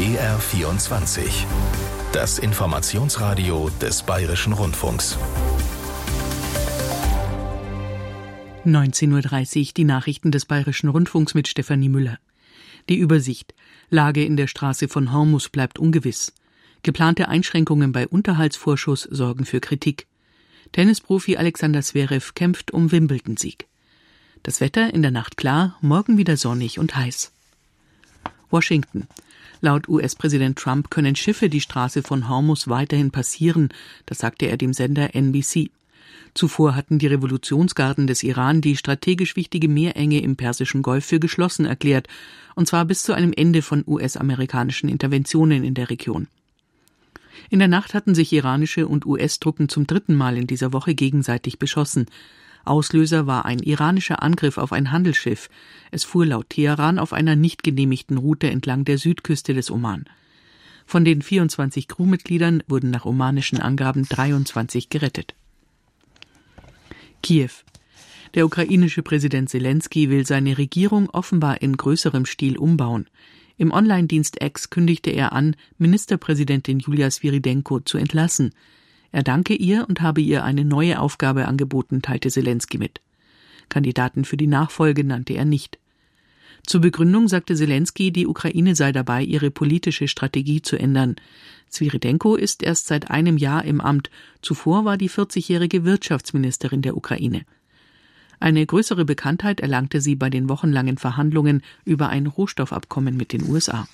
BR24. Das Informationsradio des Bayerischen Rundfunks. 19:30 Uhr, die Nachrichten des Bayerischen Rundfunks mit Stefanie Müller. Die Übersicht. Lage in der Straße von Hormus bleibt ungewiss. Geplante Einschränkungen bei Unterhaltsvorschuss sorgen für Kritik. Tennisprofi Alexander Zverev kämpft um Wimbledon-Sieg. Das Wetter in der Nacht klar, morgen wieder sonnig und heiß. Washington. Laut US-Präsident Trump können Schiffe die Straße von Hormus weiterhin passieren, das sagte er dem Sender NBC. Zuvor hatten die Revolutionsgarden des Iran die strategisch wichtige Meerenge im Persischen Golf für geschlossen erklärt, und zwar bis zu einem Ende von US-amerikanischen Interventionen in der Region. In der Nacht hatten sich iranische und US-Truppen zum 3. Mal in dieser Woche gegenseitig beschossen. Auslöser war ein iranischer Angriff auf ein Handelsschiff. Es fuhr laut Teheran auf einer nicht genehmigten Route entlang der Südküste des Oman. Von den 24 Crewmitgliedern wurden nach omanischen Angaben 23 gerettet. Kiew. Der ukrainische Präsident Selenskyj will seine Regierung offenbar in größerem Stil umbauen. Im Online-Dienst X kündigte er an, Ministerpräsidentin Julia Swirydenko zu entlassen. Er danke ihr und habe ihr eine neue Aufgabe angeboten, teilte Selenskyj mit. Kandidaten für die Nachfolge nannte er nicht. Zur Begründung sagte Selenskyj, die Ukraine sei dabei, ihre politische Strategie zu ändern. Swirydenko ist erst seit einem Jahr im Amt. Zuvor war die 40-jährige Wirtschaftsministerin der Ukraine. Eine größere Bekanntheit erlangte sie bei den wochenlangen Verhandlungen über ein Rohstoffabkommen mit den USA.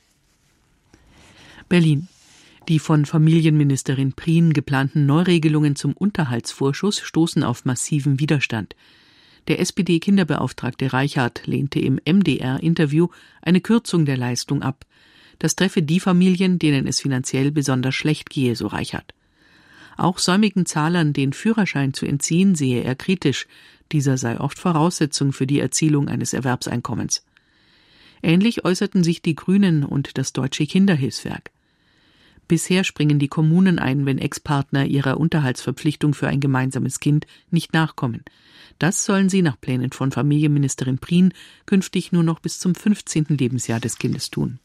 Berlin. Die von Familienministerin Prien geplanten Neuregelungen zum Unterhaltsvorschuss stoßen auf massiven Widerstand. Der SPD-Kinderbeauftragte Reichart lehnte im MDR-Interview eine Kürzung der Leistung ab. Das treffe die Familien, denen es finanziell besonders schlecht gehe, so Reichart. Auch säumigen Zahlern den Führerschein zu entziehen, sehe er kritisch. Dieser sei oft Voraussetzung für die Erzielung eines Erwerbseinkommens. Ähnlich äußerten sich die Grünen und das Deutsche Kinderhilfswerk. Bisher springen die Kommunen ein, wenn Ex-Partner ihrer Unterhaltsverpflichtung für ein gemeinsames Kind nicht nachkommen. Das sollen sie nach Plänen von Familienministerin Prien künftig nur noch bis zum 15. Lebensjahr des Kindes tun.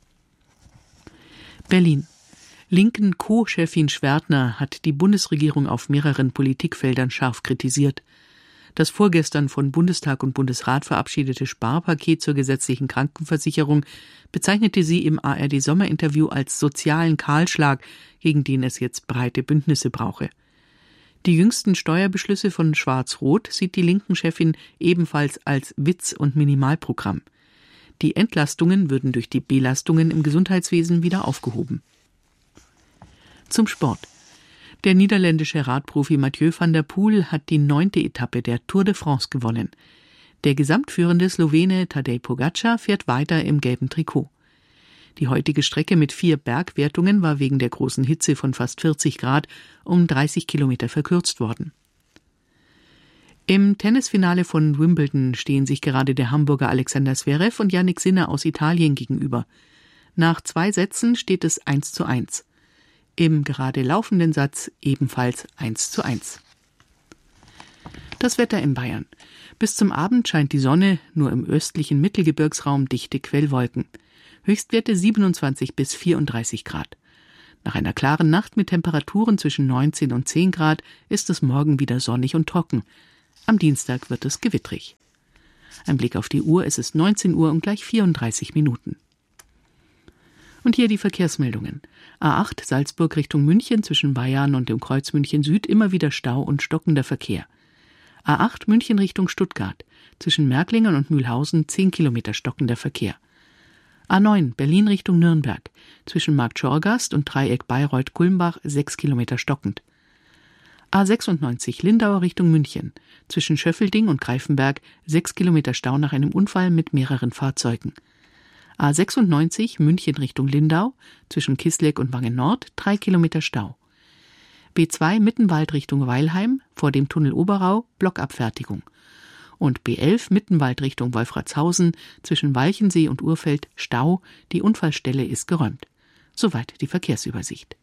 Berlin. Linken Co-Chefin Schwertner hat die Bundesregierung auf mehreren Politikfeldern scharf kritisiert. Das vorgestern von Bundestag und Bundesrat verabschiedete Sparpaket zur gesetzlichen Krankenversicherung bezeichnete sie im ARD-Sommerinterview als sozialen Kahlschlag, gegen den es jetzt breite Bündnisse brauche. Die jüngsten Steuerbeschlüsse von Schwarz-Rot sieht die Linken-Chefin ebenfalls als Witz- und Minimalprogramm. Die Entlastungen würden durch die Belastungen im Gesundheitswesen wieder aufgehoben. Zum Sport. Der niederländische Radprofi Mathieu van der Poel hat die 9. Etappe der Tour de France gewonnen. Der gesamtführende Slowene Tadej Pogačar fährt weiter im gelben Trikot. Die heutige Strecke mit 4 Bergwertungen war wegen der großen Hitze von fast 40 Grad um 30 Kilometer verkürzt worden. Im Tennisfinale von Wimbledon stehen sich gerade der Hamburger Alexander Zverev und Jannik Sinner aus Italien gegenüber. Nach 2 Sätzen steht es 1:1. Im gerade laufenden Satz ebenfalls 1:1. Das Wetter in Bayern. Bis zum Abend scheint die Sonne, nur im östlichen Mittelgebirgsraum dichte Quellwolken. Höchstwerte 27 bis 34 Grad. Nach einer klaren Nacht mit Temperaturen zwischen 19 und 10 Grad ist es morgen wieder sonnig und trocken. Am Dienstag wird es gewittrig. Ein Blick auf die Uhr, es ist 19 Uhr und gleich 34 Minuten. Und hier die Verkehrsmeldungen. A8 Salzburg Richtung München zwischen Bayern und dem Kreuz München Süd immer wieder Stau und stockender Verkehr. A8 München Richtung Stuttgart zwischen Märklingen und Mühlhausen 10 Kilometer stockender Verkehr. A9 Berlin Richtung Nürnberg zwischen Marktschorgast und Dreieck Bayreuth-Kulmbach 6 Kilometer stockend. A96 Lindau Richtung München zwischen Schöffelding und Greifenberg 6 Kilometer Stau nach einem Unfall mit mehreren Fahrzeugen. A96 München Richtung Lindau zwischen Kisleck und Wangen Nord 3 Kilometer Stau. B2 Mittenwald Richtung Weilheim vor dem Tunnel Oberau Blockabfertigung. Und B11 Mittenwald Richtung Wolfratshausen zwischen Walchensee und Urfeld Stau, die Unfallstelle ist geräumt. Soweit die Verkehrsübersicht.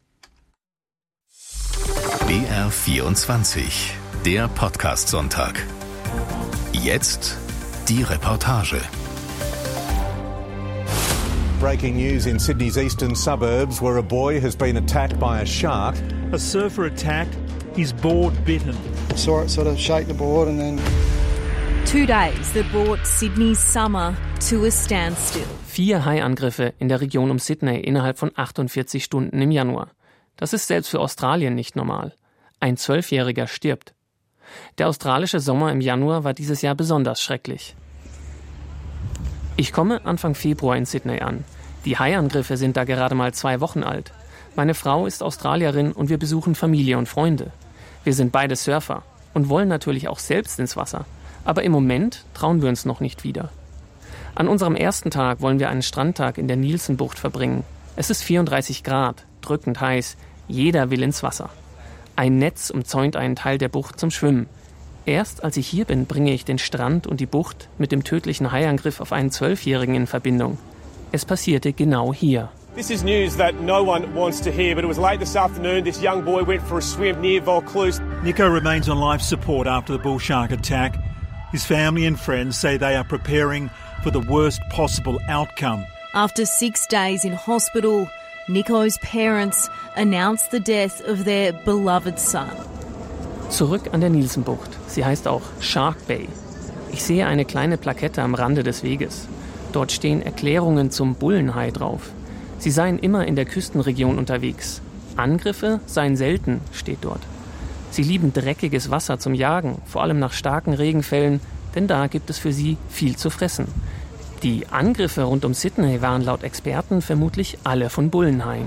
BR24, der Podcast-Sonntag. Jetzt die Reportage. Breaking news in Sydney's eastern suburbs where a boy has been attacked by a shark. A surfer attacked, his board bitten. I saw it sort of shake the board and then... 2 days that brought Sydney's summer to a standstill. 4 Haiangriffe in der Region um Sydney innerhalb von 48 Stunden im Januar. Das ist selbst für Australien nicht normal. Ein 12-Jähriger stirbt. Der australische Sommer im Januar war dieses Jahr besonders schrecklich. Ich komme Anfang Februar in Sydney an. Die Haiangriffe sind da gerade mal 2 Wochen alt. Meine Frau ist Australierin und wir besuchen Familie und Freunde. Wir sind beide Surfer und wollen natürlich auch selbst ins Wasser. Aber im Moment trauen wir uns noch nicht wieder. An unserem ersten Tag wollen wir einen Strandtag in der Neilson-Bucht verbringen. Es ist 34 Grad, drückend heiß. Jeder will ins Wasser. Ein Netz umzäunt einen Teil der Bucht zum Schwimmen. Erst als ich hier bin, bringe ich den Strand und die Bucht mit dem tödlichen Haiangriff auf einen 12-Jährigen in Verbindung. Es passierte genau hier. This is news that no one wants to hear, but it was late this afternoon. This young boy went for a swim near Vaucluse. Nico remains on life support after the bull shark attack. His family and friends say they are preparing for the worst possible outcome. After 6 days in hospital, Nico's parents announced the death of their beloved son. Zurück an der Neilson-Bucht. Sie heißt auch Shark Bay. Ich sehe eine kleine Plakette am Rande des Weges. Dort stehen Erklärungen zum Bullenhai drauf. Sie seien immer in der Küstenregion unterwegs. Angriffe seien selten, steht dort. Sie lieben dreckiges Wasser zum Jagen, vor allem nach starken Regenfällen, denn da gibt es für sie viel zu fressen. Die Angriffe rund um Sydney waren laut Experten vermutlich alle von Bullenhaien.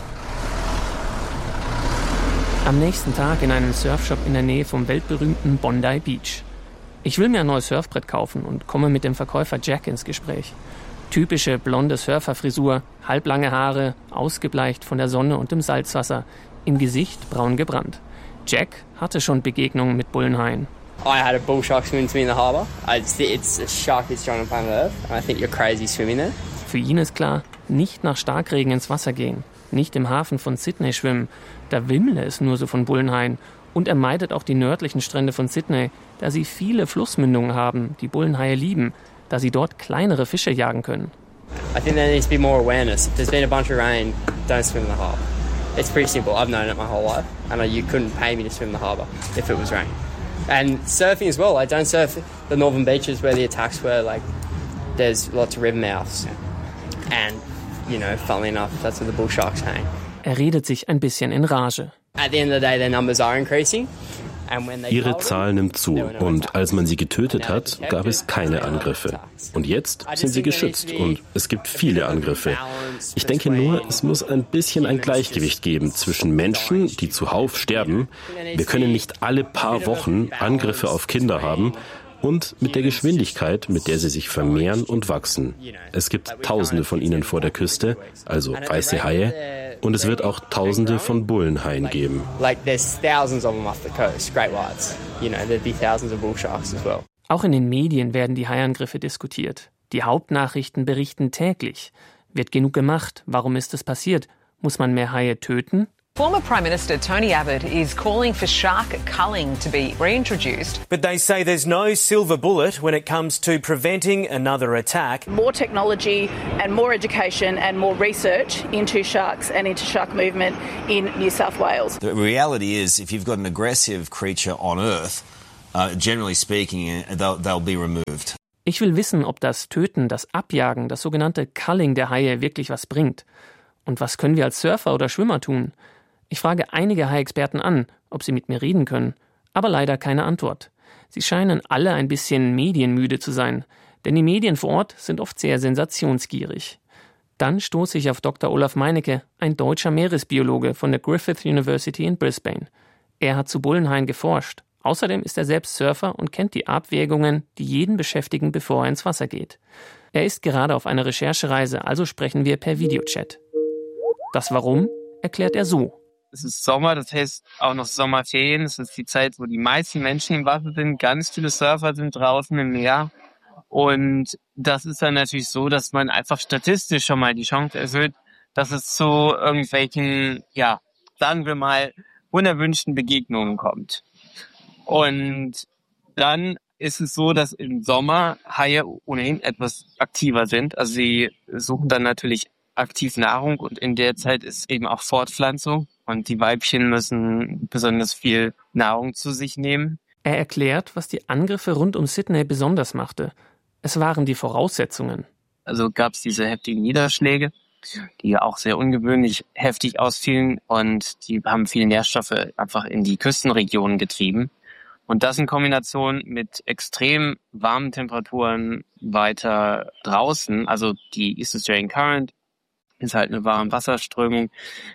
Am nächsten Tag in einem Surfshop in der Nähe vom weltberühmten Bondi Beach. Ich will mir ein neues Surfbrett kaufen und komme mit dem Verkäufer Jack ins Gespräch. Typische blonde Surferfrisur, halblange Haare, ausgebleicht von der Sonne und dem Salzwasser, im Gesicht braun gebrannt. Jack hatte schon Begegnungen mit Bullenhaien. I had a bull shark swim to me in the harbour. It's a shark that's strong on planet Earth, and I think you're crazy swimming there. Für ihn ist klar, nicht nach Starkregen ins Wasser gehen, nicht im Hafen von Sydney schwimmen, da wimmle es nur so von Bullenhaien. Und er meidet auch die nördlichen Strände von Sydney, da sie viele Flussmündungen haben, die Bullenhaie lieben, da sie dort kleinere Fische jagen können. I think there needs to be more awareness. If there's been a bunch of rain, don't swim in the harbour. It's pretty simple. I've known it my whole life, and you couldn't pay me to swim in the harbour if it was raining. And surfing as well. I don't surf the northern beaches where the attacks were. Like, there's lots of river mouths, and funnily enough, that's where the bull sharks hang. Er redet sich ein bisschen in Rage. At the end of the day, their numbers are increasing. Ihre Zahl nimmt zu und als man sie getötet hat, gab es keine Angriffe. Und jetzt sind sie geschützt und es gibt viele Angriffe. Ich denke nur, es muss ein bisschen ein Gleichgewicht geben zwischen Menschen, die zuhauf sterben. Wir können nicht alle paar Wochen Angriffe auf Kinder haben und mit der Geschwindigkeit, mit der sie sich vermehren und wachsen. Es gibt Tausende von ihnen vor der Küste, also weiße Haie. Und es wird auch Tausende von Bullenhaien geben. Auch in den Medien werden die Haiangriffe diskutiert. Die Hauptnachrichten berichten täglich. Wird genug gemacht? Warum ist es passiert? Muss man mehr Haie töten? Former Prime Minister Tony Abbott is calling for shark culling to be reintroduced. But they say there's no silver bullet when it comes to preventing another attack. More technology and more education and more research into sharks and into shark movement in New South Wales. The reality is, if you've got an aggressive creature on Earth, generally speaking, they'll be removed. Ich will wissen, ob das Töten, das Abjagen, das sogenannte Culling der Haie wirklich was bringt. Und was können wir als Surfer oder Schwimmer tun? Ich frage einige Hai-Experten an, ob sie mit mir reden können, aber leider keine Antwort. Sie scheinen alle ein bisschen medienmüde zu sein, denn die Medien vor Ort sind oft sehr sensationsgierig. Dann stoße ich auf Dr. Olaf Meinecke, ein deutscher Meeresbiologe von der Griffith University in Brisbane. Er hat zu Bullenhaien geforscht. Außerdem ist er selbst Surfer und kennt die Abwägungen, die jeden beschäftigen, bevor er ins Wasser geht. Er ist gerade auf einer Recherchereise, also sprechen wir per Videochat. Das Warum erklärt er so. Es ist Sommer, das heißt auch noch Sommerferien. Es ist die Zeit, wo die meisten Menschen im Wasser sind. Ganz viele Surfer sind draußen im Meer. Und das ist dann natürlich so, dass man einfach statistisch schon mal die Chance erhöht, dass es zu irgendwelchen, sagen wir mal, unerwünschten Begegnungen kommt. Und dann ist es so, dass im Sommer Haie ohnehin etwas aktiver sind. Also sie suchen dann natürlich aktiv Nahrung und in der Zeit ist eben auch Fortpflanzung und die Weibchen müssen besonders viel Nahrung zu sich nehmen. Er erklärt, was die Angriffe rund um Sydney besonders machte. Es waren die Voraussetzungen. Also gab es diese heftigen Niederschläge, die auch sehr ungewöhnlich heftig ausfielen und die haben viele Nährstoffe einfach in die Küstenregionen getrieben. Und das in Kombination mit extrem warmen Temperaturen weiter draußen, also die East Australian Current ist halt eine warme Wasserströmung,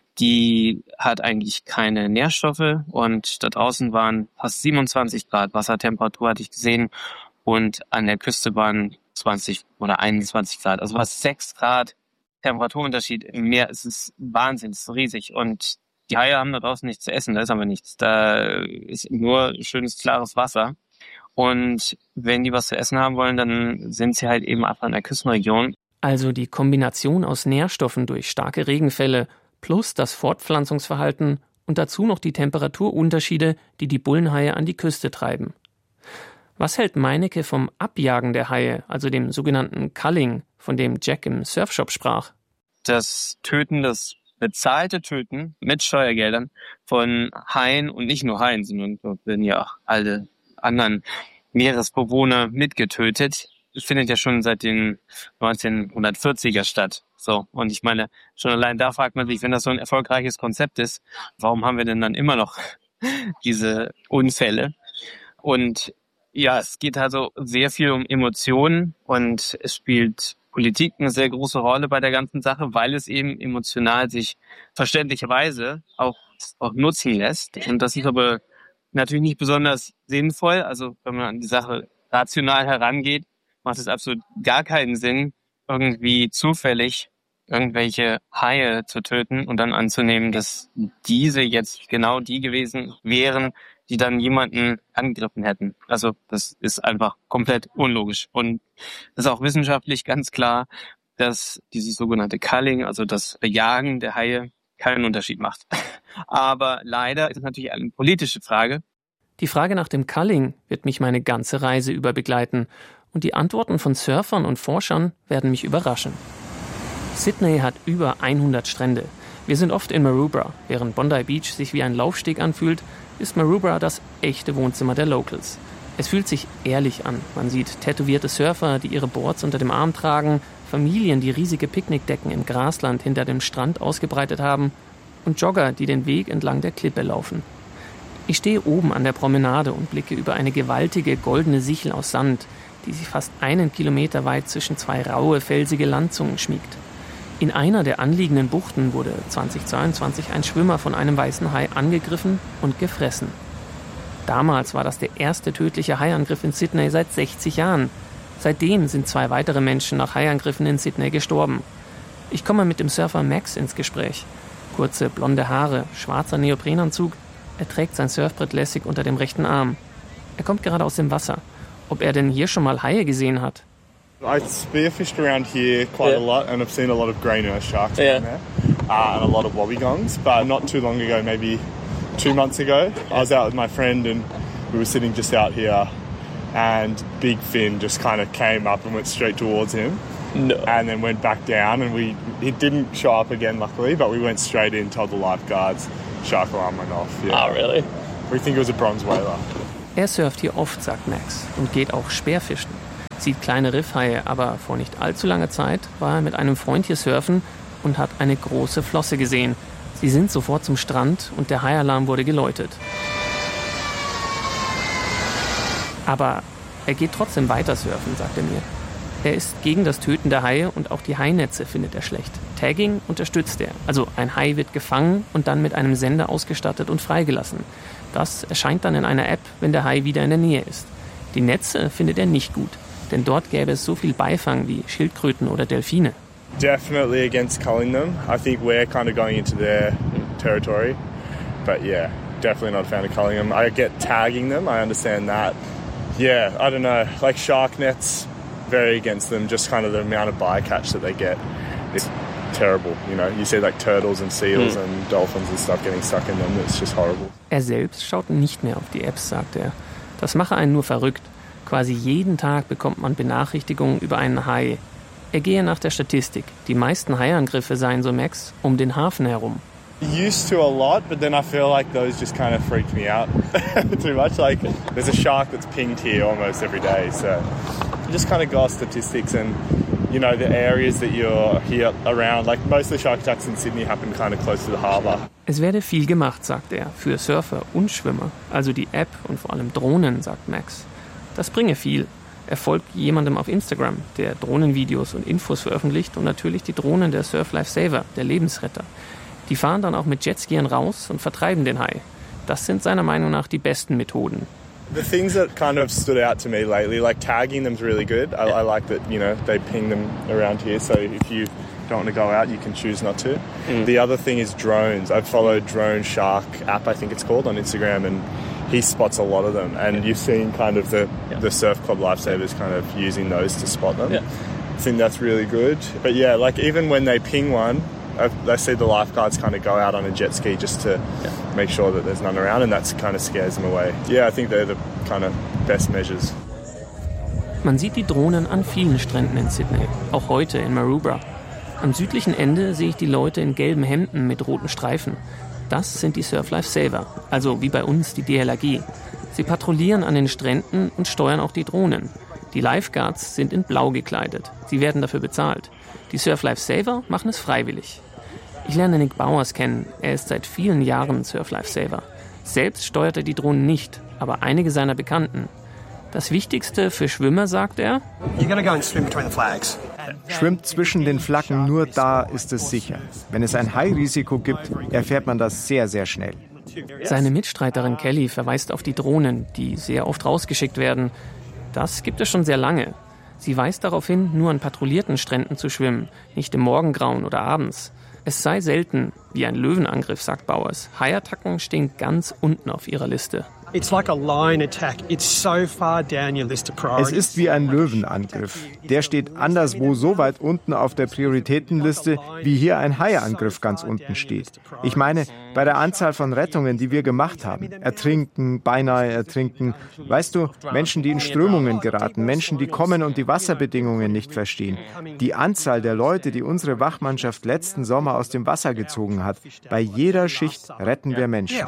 die hat eigentlich keine Nährstoffe und da draußen waren fast 27 Grad Wassertemperatur, hatte ich gesehen, und an der Küste waren 20 oder 21 Grad, also was 6 Grad Temperaturunterschied im Meer, es ist Wahnsinn, es ist riesig und die Haie haben da draußen nichts zu essen, da ist aber nichts. Da ist nur schönes, klares Wasser. Und wenn die was zu essen haben wollen, dann sind sie halt eben einfach in der Küstenregion. Also die Kombination aus Nährstoffen durch starke Regenfälle plus das Fortpflanzungsverhalten und dazu noch die Temperaturunterschiede, die die Bullenhaie an die Küste treiben. Was hält Meinecke vom Abjagen der Haie, also dem sogenannten Culling, von dem Jack im Surfshop sprach? Das Töten, das bezahlte Töten mit Steuergeldern von Haien und nicht nur Haien, sondern dort werden ja auch alle anderen Meeresbewohner mitgetötet. Das findet ja schon seit den 1940er statt. So, und ich meine, schon allein da fragt man sich, wenn das so ein erfolgreiches Konzept ist, warum haben wir denn dann immer noch diese Unfälle? Und ja, es geht also sehr viel um Emotionen und es spielt Politik eine sehr große Rolle bei der ganzen Sache, weil es eben emotional sich verständlicherweise auch nutzen lässt. Und das ist aber natürlich nicht besonders sinnvoll. Also wenn man an die Sache rational herangeht, macht es absolut gar keinen Sinn, irgendwie zufällig irgendwelche Haie zu töten und dann anzunehmen, dass diese jetzt genau die gewesen wären, die dann jemanden angegriffen hätten. Also das ist einfach komplett unlogisch. Und es ist auch wissenschaftlich ganz klar, dass dieses sogenannte Culling, also das Bejagen der Haie, keinen Unterschied macht. Aber leider ist es natürlich eine politische Frage. Die Frage nach dem Culling wird mich meine ganze Reise über begleiten. Und die Antworten von Surfern und Forschern werden mich überraschen. Sydney hat über 100 Strände. Wir sind oft in Maroubra. Während Bondi Beach sich wie ein Laufsteg anfühlt, ist Maroubra das echte Wohnzimmer der Locals. Es fühlt sich ehrlich an. Man sieht tätowierte Surfer, die ihre Boards unter dem Arm tragen, Familien, die riesige Picknickdecken im Grasland hinter dem Strand ausgebreitet haben und Jogger, die den Weg entlang der Klippe laufen. Ich stehe oben an der Promenade und blicke über eine gewaltige goldene Sichel aus Sand, die sich fast 1 Kilometer weit zwischen 2 raue, felsige Landzungen schmiegt. In einer der anliegenden Buchten wurde 2022 ein Schwimmer von einem weißen Hai angegriffen und gefressen. Damals war das der erste tödliche Haiangriff in Sydney seit 60 Jahren. Seitdem sind 2 weitere Menschen nach Haiangriffen in Sydney gestorben. Ich komme mit dem Surfer Max ins Gespräch. Kurze, blonde Haare, schwarzer Neoprenanzug. Er trägt sein Surfbrett lässig unter dem rechten Arm. Er kommt gerade aus dem Wasser. Ob er denn hier schon mal Haie gesehen hat? I spearfished around here quite a lot and I've seen a lot of grey nurse sharks down there and a lot of wobbegongs, but not too long ago, maybe 2 months ago, I was out with my friend and we were sitting just out here and Big Fin just kind of came up and went straight towards him and then went back down and he didn't show up again luckily, but we went straight in, told the lifeguards, shark alarm went off. Yeah. Oh, really? We think it was a bronze whaler. Er surft hier oft, sagt Max, und geht auch Speerfischen. Sieht kleine Riffhaie, aber vor nicht allzu langer Zeit war er mit einem Freund hier surfen und hat eine große Flosse gesehen. Sie sind sofort zum Strand und der Haialarm wurde geläutet. Aber er geht trotzdem weiter surfen, sagt er mir. Er ist gegen das Töten der Haie und auch die Hainetze findet er schlecht. Tagging unterstützt er. Also ein Hai wird gefangen und dann mit einem Sender ausgestattet und freigelassen. Das erscheint dann in einer App, wenn der Hai wieder in der Nähe ist. Die Netze findet er nicht gut, denn dort gäbe es so viel Beifang wie Schildkröten oder Delfine. Definitely against culling them. I think we're kind of going into their territory. But yeah, definitely not a fan of culling them. I get tagging them, I understand that. Yeah, I don't know, like shark nets, very against them. Just kind of the amount of bycatch that they get is terrible. You know, you see like turtles and seals and dolphins and stuff getting stuck in them. It's just horrible. Er selbst schaut nicht mehr auf die Apps, sagt er. Das mache einen nur verrückt. Quasi jeden Tag bekommt man Benachrichtigungen über einen Hai. Er gehe nach der Statistik. Die meisten Haiangriffe seien, so Max, um den Hafen herum. Used to a lot, but then I feel like those just kind of freaked me out too much. Like, there's a shark that's pinged here almost every day, so you just kind of go off statistics and, you know, the areas that you're here around. Like, most of the shark attacks in Sydney happen kind of close to the harbour. Es werde viel gemacht, sagt er, für Surfer und Schwimmer. Also die App und vor allem Drohnen, sagt Max. Das bringe viel. Er folgt jemandem auf Instagram, der Drohnenvideos und Infos veröffentlicht und natürlich die Drohnen der Surf Life Saver, der Lebensretter. Die fahren dann auch mit Jetskiern raus und vertreiben den Hai. Das sind seiner Meinung nach die besten Methoden. The things that kind of stood out to me lately, like tagging them's really good. I like that, you know, they ping them around here, so if you don't want to go out, you can choose not to. The other thing is drones. I've followed Drone Shark app, I think it's called, on Instagram, and he spots a lot of them. And you've seen kind of the Surf Club Lifesavers kind of using those to spot them. I think that's really good. But yeah, like even when they ping one, I see the lifeguards kind of go out on a jet ski just to make sure that there's none around, and that kind of scares them away. Yeah, I think they're the kind of best measures. Man sieht die Drohnen an vielen Stränden in Sydney, auch heute in Maroubra. Am südlichen Ende sehe ich die Leute in gelben Hemden mit roten Streifen. Das sind die Surf Life Saver, also wie bei uns die DLRG. Sie patrouillieren an den Stränden und steuern auch die Drohnen. Die Lifeguards sind in blau gekleidet. Sie werden dafür bezahlt. Die Surf Life Saver machen es freiwillig. Ich lerne Nick Bowers kennen. Er ist seit vielen Jahren Surf Life Saver. Selbst steuert er die Drohnen nicht, aber einige seiner Bekannten. Das Wichtigste für Schwimmer, sagt er: Schwimmt zwischen den Flaggen, nur da ist es sicher. Wenn es ein Hai-Risiko gibt, erfährt man das sehr, sehr schnell. Seine Mitstreiterin Kelly verweist auf die Drohnen, die sehr oft rausgeschickt werden. Das gibt es schon sehr lange. Sie weist darauf hin, nur an patrouillierten Stränden zu schwimmen, nicht im Morgengrauen oder abends. Es sei selten wie ein Löwenangriff, sagt Bowers. Haiattacken stehen ganz unten auf ihrer Liste. Es ist wie ein Löwenangriff. Der steht anderswo so weit unten auf der Prioritätenliste, wie hier ein Haiangriff ganz unten steht. Ich meine, bei der Anzahl von Rettungen, die wir gemacht haben. Ertrinken, beinahe ertrinken. Weißt du, Menschen, die in Strömungen geraten, Menschen, die kommen und die Wasserbedingungen nicht verstehen. Die Anzahl der Leute, die unsere Wachmannschaft letzten Sommer aus dem Wasser gezogen hat. Bei jeder Schicht retten wir Menschen.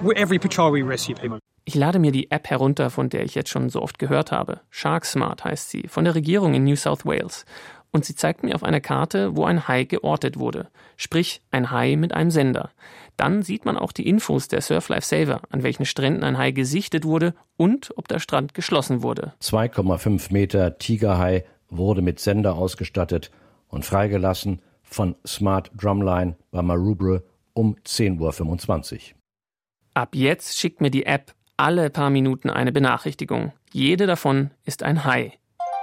Ich lade mir die App herunter, von der ich jetzt schon so oft gehört habe. Shark Smart heißt sie, von der Regierung in New South Wales. Und sie zeigt mir auf einer Karte, wo ein Hai geortet wurde. Sprich, ein Hai mit einem Sender. Dann sieht man auch die Infos der Surf Life Saver, an welchen Stränden ein Hai gesichtet wurde und ob der Strand geschlossen wurde. 2,5 Meter Tigerhai wurde mit Sender ausgestattet und freigelassen von Smart Drumline bei Maroubra um 10:25 Uhr. Ab jetzt schickt mir die App alle paar Minuten eine Benachrichtigung. Jede davon ist ein Hai.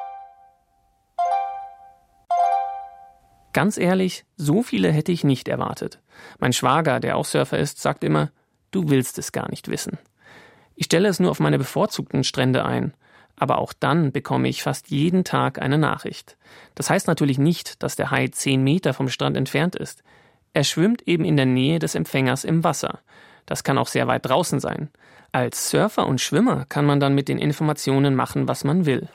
Ganz ehrlich, so viele hätte ich nicht erwartet. Mein Schwager, der auch Surfer ist, sagt immer, du willst es gar nicht wissen. Ich stelle es nur auf meine bevorzugten Strände ein. Aber auch dann bekomme ich fast jeden Tag eine Nachricht. Das heißt natürlich nicht, dass der Hai 10 Meter vom Strand entfernt ist. Er schwimmt eben in der Nähe des Empfängers im Wasser. Das kann auch sehr weit draußen sein. Als Surfer und Schwimmer kann man dann mit den Informationen machen, was man will.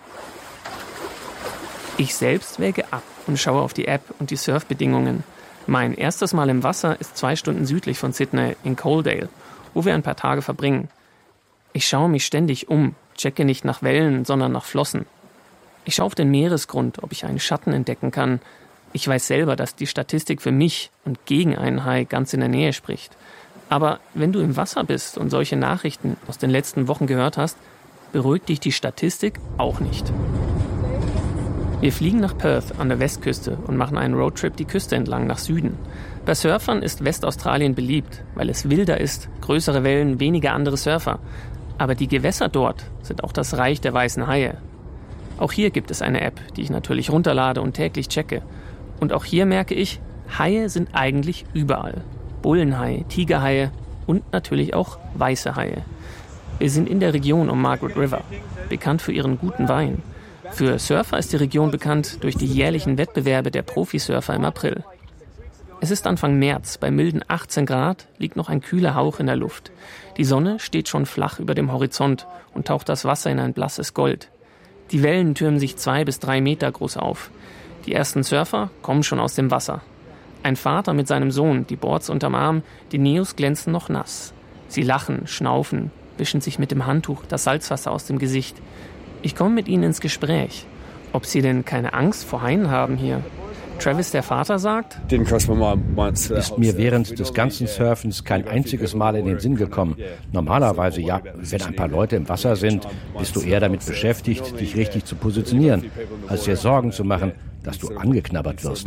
Ich selbst wäge ab und schaue auf die App und die Surfbedingungen. Mein erstes Mal im Wasser ist 2 Stunden südlich von Sydney in Coaldale, wo wir ein paar Tage verbringen. Ich schaue mich ständig um, checke nicht nach Wellen, sondern nach Flossen. Ich schaue auf den Meeresgrund, ob ich einen Schatten entdecken kann. Ich weiß selber, dass die Statistik für mich und gegen einen Hai ganz in der Nähe spricht. Aber wenn du im Wasser bist und solche Nachrichten aus den letzten Wochen gehört hast, beruhigt dich die Statistik auch nicht. Wir fliegen nach Perth an der Westküste und machen einen Roadtrip die Küste entlang nach Süden. Bei Surfern ist Westaustralien beliebt, weil es wilder ist, größere Wellen, weniger andere Surfer. Aber die Gewässer dort sind auch das Reich der weißen Haie. Auch hier gibt es eine App, die ich natürlich runterlade und täglich checke. Und auch hier merke ich, Haie sind eigentlich überall. Bullenhaie, Tigerhaie und natürlich auch weiße Haie. Wir sind in der Region um Margaret River, bekannt für ihren guten Wein. Für Surfer ist die Region bekannt durch die jährlichen Wettbewerbe der Profisurfer im April. Es ist Anfang März, bei milden 18 Grad liegt noch ein kühler Hauch in der Luft. Die Sonne steht schon flach über dem Horizont und taucht das Wasser in ein blasses Gold. Die Wellen türmen sich 2 bis 3 Meter groß auf. Die ersten Surfer kommen schon aus dem Wasser. Ein Vater mit seinem Sohn, die Boards unterm Arm, die Neos glänzen noch nass. Sie lachen, schnaufen, wischen sich mit dem Handtuch das Salzwasser aus dem Gesicht. Ich komme mit ihnen ins Gespräch. Ob sie denn keine Angst vor Haien haben hier? Travis, der Vater, sagt: Ist mir während des ganzen Surfens kein einziges Mal in den Sinn gekommen. Normalerweise, ja, wenn ein paar Leute im Wasser sind, bist du eher damit beschäftigt, dich richtig zu positionieren, als dir Sorgen zu machen, dass du angeknabbert wirst.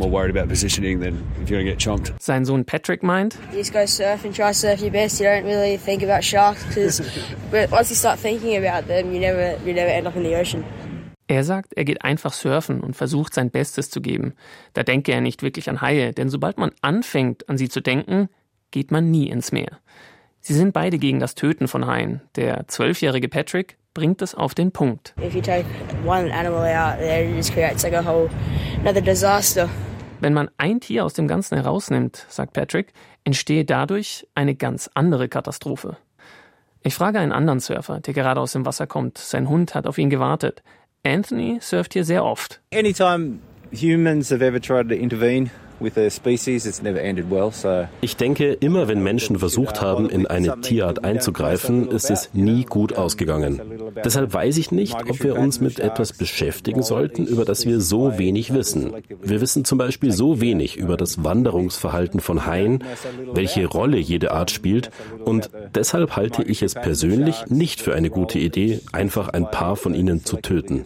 Sein Sohn Patrick meint: You just go surf and try to surf your best. You don't really think about sharks because once you start thinking about them, you never end up in the ocean. Er sagt, er geht einfach surfen und versucht, sein Bestes zu geben. Da denke er nicht wirklich an Haie, denn sobald man anfängt, an sie zu denken, geht man nie ins Meer. Sie sind beide gegen das Töten von Haien. Der 12-jährige Patrick bringt es auf den Punkt. If you take one animal out there, it just creates like a whole another disaster. Wenn man ein Tier aus dem Ganzen herausnimmt, sagt Patrick, entstehe dadurch eine ganz andere Katastrophe. Ich frage einen anderen Surfer, der gerade aus dem Wasser kommt. Sein Hund hat auf ihn gewartet. Anthony surft hier sehr oft. Anytime humans have ever tried to intervene with a species, it's never ended well. Ich denke, immer wenn Menschen versucht haben, in eine Tierart einzugreifen, ist es nie gut ausgegangen. Deshalb weiß ich nicht, ob wir uns mit etwas beschäftigen sollten, über das wir so wenig wissen. Wir wissen zum Beispiel so wenig über das Wanderungsverhalten von Haien, welche Rolle jede Art spielt, und deshalb halte ich es persönlich nicht für eine gute Idee, einfach ein paar von ihnen zu töten.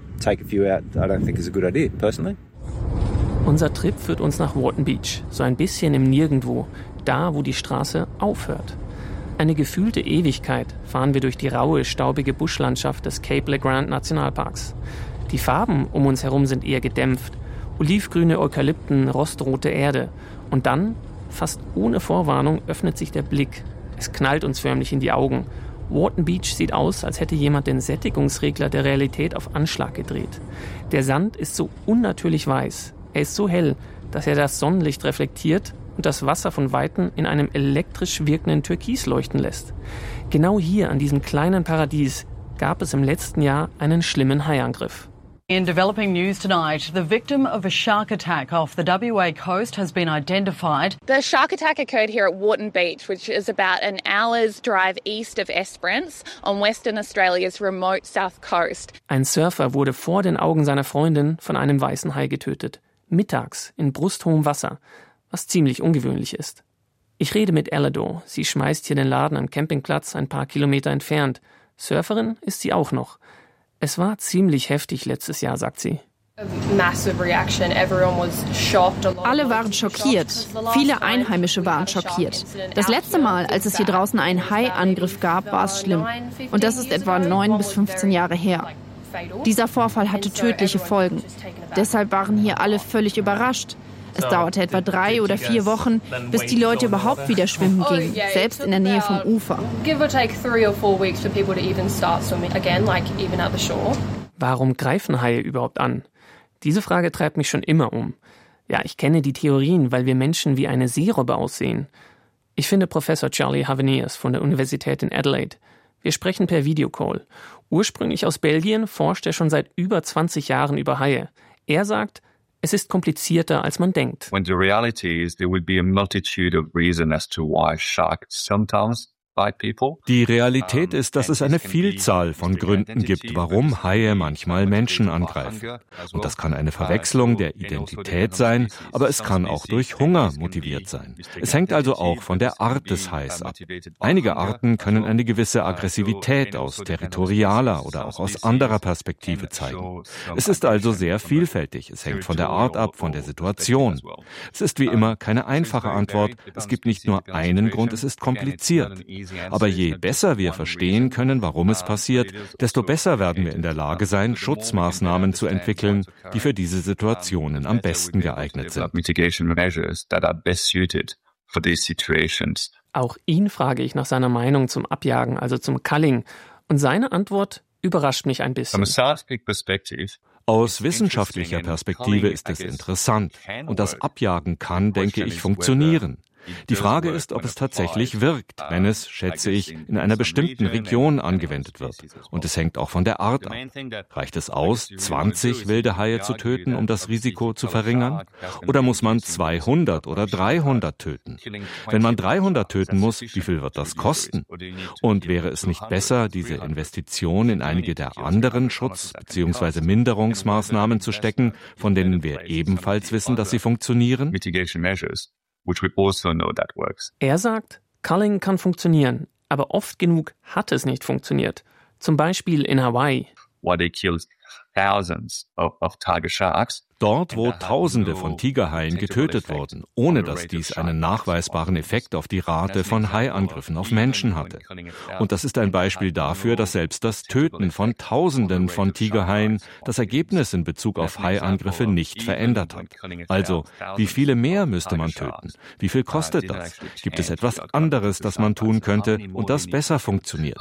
Unser Trip führt uns nach Wharton Beach, so ein bisschen im Nirgendwo, da wo die Straße aufhört. Eine gefühlte Ewigkeit fahren wir durch die raue, staubige Buschlandschaft des Cape LeGrand Nationalparks. Die Farben um uns herum sind eher gedämpft, olivgrüne Eukalypten, rostrote Erde. Und dann, fast ohne Vorwarnung, öffnet sich der Blick. Es knallt uns förmlich in die Augen. Wharton Beach sieht aus, als hätte jemand den Sättigungsregler der Realität auf Anschlag gedreht. Der Sand ist so unnatürlich weiß. Er ist so hell, dass er das Sonnenlicht reflektiert und das Wasser von Weitem in einem elektrisch wirkenden Türkis leuchten lässt. Genau hier, an diesem kleinen Paradies, gab es im letzten Jahr einen schlimmen Haiangriff. In developing news tonight, the victim of a shark attack off the WA coast has been identified. The shark attack occurred here at Wharton Beach, which is about an hour's drive east of Esperance on Western Australia's remote south coast. Ein Surfer wurde vor den Augen seiner Freundin von einem weißen Hai getötet. Mittags in brusthohem Wasser, was ziemlich ungewöhnlich ist. Ich rede mit Ellador. Sie schmeißt hier den Laden am Campingplatz ein paar Kilometer entfernt. Surferin ist sie auch noch. Es war ziemlich heftig letztes Jahr, sagt sie. Alle waren schockiert. Viele Einheimische waren schockiert. Das letzte Mal, als es hier draußen einen Hai-Angriff gab, war es schlimm. Und das ist etwa 9 bis 15 Jahre her. Dieser Vorfall hatte tödliche Folgen. Deshalb waren hier alle völlig überrascht. Es dauerte etwa 3 oder 4 Wochen, bis die Leute überhaupt wieder schwimmen gingen, selbst in der Nähe vom Ufer. Warum greifen Haie überhaupt an? Diese Frage treibt mich schon immer um. Ja, ich kenne die Theorien, weil wir Menschen wie eine Seerobbe aussehen. Ich finde Professor Charlie Haveniers von der Universität in Adelaide. Wir sprechen per Videocall. Ursprünglich aus Belgien forscht er schon seit über 20 Jahren über Haie. Er sagt, es ist komplizierter, als man denkt. When the reality is there will be a multitude of reasons as to why sharks sometimes Die Realität ist, dass es eine Vielzahl von Gründen gibt, warum Haie manchmal Menschen angreifen. Und das kann eine Verwechslung der Identität sein, aber es kann auch durch Hunger motiviert sein. Es hängt also auch von der Art des Hais ab. Einige Arten können eine gewisse Aggressivität aus territorialer oder auch aus anderer Perspektive zeigen. Es ist also sehr vielfältig. Es hängt von der Art ab, von der Situation. Es ist wie immer keine einfache Antwort. Es gibt nicht nur einen Grund, es ist kompliziert. Aber je besser wir verstehen können, warum es passiert, desto besser werden wir in der Lage sein, Schutzmaßnahmen zu entwickeln, die für diese Situationen am besten geeignet sind. Auch ihn frage ich nach seiner Meinung zum Abjagen, also zum Culling. Und seine Antwort überrascht mich ein bisschen. Aus wissenschaftlicher Perspektive ist es interessant. Und das Abjagen kann, denke ich, funktionieren. Die Frage ist, ob es tatsächlich wirkt, wenn es, schätze ich, in einer bestimmten Region angewendet wird. Und es hängt auch von der Art ab. Reicht es aus, 20 wilde Haie zu töten, um das Risiko zu verringern? Oder muss man 200 oder 300 töten? Wenn man 300 töten muss, wie viel wird das kosten? Und wäre es nicht besser, diese Investition in einige der anderen Schutz- bzw. Minderungsmaßnahmen zu stecken, von denen wir ebenfalls wissen, dass sie funktionieren? Er sagt, Culling kann funktionieren, aber oft genug hat es nicht funktioniert. Zum Beispiel in Hawaii. Dort, wo Tausende von Tigerhaien getötet wurden, ohne dass dies einen nachweisbaren Effekt auf die Rate von Haiangriffen auf Menschen hatte. Und das ist ein Beispiel dafür, dass selbst das Töten von Tausenden von Tigerhaien das Ergebnis in Bezug auf Haiangriffe nicht verändert hat. Also, wie viele mehr müsste man töten? Wie viel kostet das? Gibt es etwas anderes, das man tun könnte und das besser funktioniert?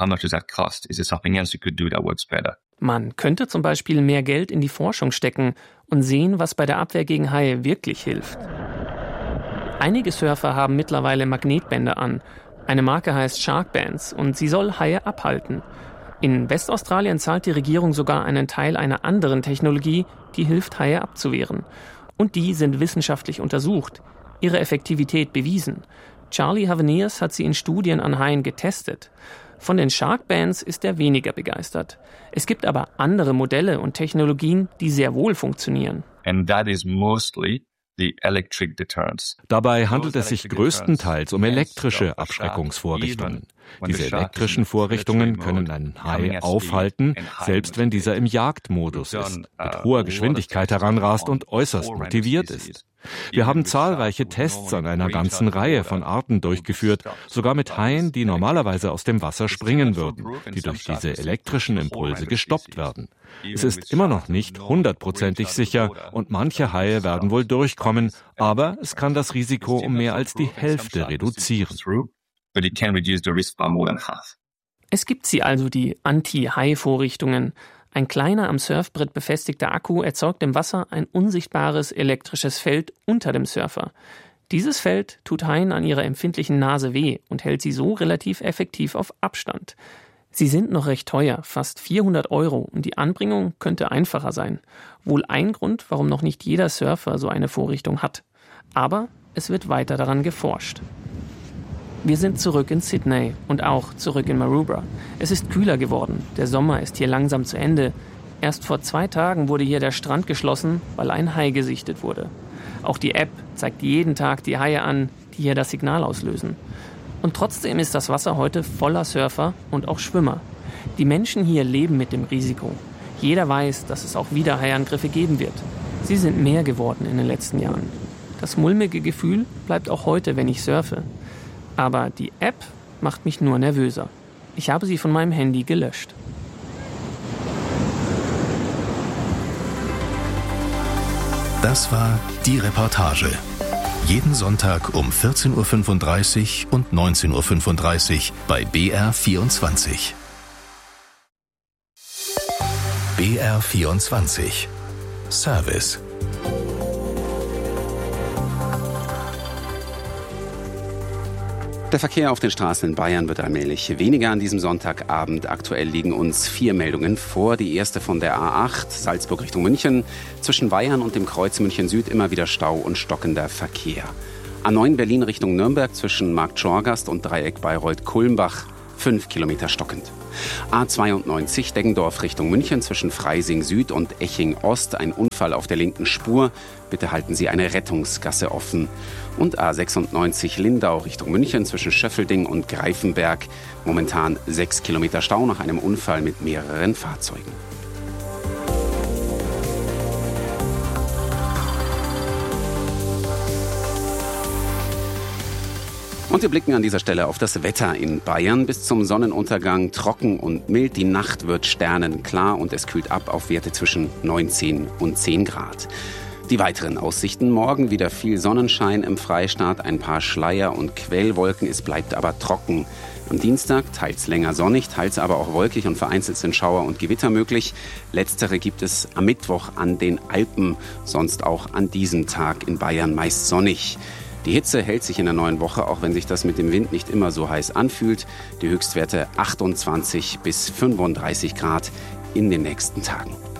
Man könnte zum Beispiel mehr Geld in die Forschung stecken und sehen, was bei der Abwehr gegen Haie wirklich hilft. Einige Surfer haben mittlerweile Magnetbänder an. Eine Marke heißt Shark Bands und sie soll Haie abhalten. In Westaustralien zahlt die Regierung sogar einen Teil einer anderen Technologie, die hilft, Haie abzuwehren. Und die sind wissenschaftlich untersucht, ihre Effektivität bewiesen. Charlie Haveniers hat sie in Studien an Haien getestet. Von den Shark Bands ist er weniger begeistert. Es gibt aber andere Modelle und Technologien, die sehr wohl funktionieren. Dabei handelt es sich größtenteils um elektrische Abschreckungsvorrichtungen. Diese elektrischen Vorrichtungen können einen Hai aufhalten, selbst wenn dieser im Jagdmodus ist, mit hoher Geschwindigkeit heranrast und äußerst motiviert ist. Wir haben zahlreiche Tests an einer ganzen Reihe von Arten durchgeführt, sogar mit Haien, die normalerweise aus dem Wasser springen würden, die durch diese elektrischen Impulse gestoppt werden. Es ist immer noch nicht 100%ig sicher und manche Haie werden wohl durchkommen, aber es kann das Risiko um mehr als die Hälfte reduzieren. Es gibt sie also, die Anti-Hai-Vorrichtungen. Ein kleiner am Surfbrett befestigter Akku erzeugt im Wasser ein unsichtbares elektrisches Feld unter dem Surfer. Dieses Feld tut Haien an ihrer empfindlichen Nase weh und hält sie so relativ effektiv auf Abstand. Sie sind noch recht teuer, fast 400 € und die Anbringung könnte einfacher sein. Wohl ein Grund, warum noch nicht jeder Surfer so eine Vorrichtung hat. Aber es wird weiter daran geforscht. Wir sind zurück in Sydney und auch zurück in Maroubra. Es ist kühler geworden. Der Sommer ist hier langsam zu Ende. Erst vor 2 Tagen wurde hier der Strand geschlossen, weil ein Hai gesichtet wurde. Auch die App zeigt jeden Tag die Haie an, die hier das Signal auslösen. Und trotzdem ist das Wasser heute voller Surfer und auch Schwimmer. Die Menschen hier leben mit dem Risiko. Jeder weiß, dass es auch wieder Haiangriffe geben wird. Sie sind mehr geworden in den letzten Jahren. Das mulmige Gefühl bleibt auch heute, wenn ich surfe. Aber die App macht mich nur nervöser. Ich habe sie von meinem Handy gelöscht. Das war die Reportage. Jeden Sonntag um 14.35 Uhr und 19.35 Uhr bei BR24. BR24 Service. Der Verkehr auf den Straßen in Bayern wird allmählich weniger an diesem Sonntagabend. Aktuell liegen uns 4 Meldungen vor. Die erste von der A8, Salzburg Richtung München. Zwischen Bayern und dem Kreuz München Süd immer wieder Stau und stockender Verkehr. A9 Berlin Richtung Nürnberg zwischen Marktschorgast und Dreieck Bayreuth-Kulmbach. 5 Kilometer stockend. A92 Deggendorf Richtung München zwischen Freising Süd und Eching Ost. Ein Unfall auf der linken Spur. Bitte halten Sie eine Rettungsgasse offen. Und A96 Lindau Richtung München zwischen Schöffelding und Greifenberg. Momentan 6 Kilometer Stau nach einem Unfall mit mehreren Fahrzeugen. Und wir blicken an dieser Stelle auf das Wetter in Bayern. Bis zum Sonnenuntergang trocken und mild. Die Nacht wird sternenklar und es kühlt ab auf Werte zwischen 19 und 10 Grad. Die weiteren Aussichten: morgen wieder viel Sonnenschein im Freistaat, ein paar Schleier und Quellwolken. Es bleibt aber trocken. Am Dienstag teils länger sonnig, teils aber auch wolkig und vereinzelt sind Schauer und Gewitter möglich. Letztere gibt es am Mittwoch an den Alpen, sonst auch an diesem Tag in Bayern meist sonnig. Die Hitze hält sich in der neuen Woche, auch wenn sich das mit dem Wind nicht immer so heiß anfühlt. Die Höchstwerte 28 bis 35 Grad in den nächsten Tagen.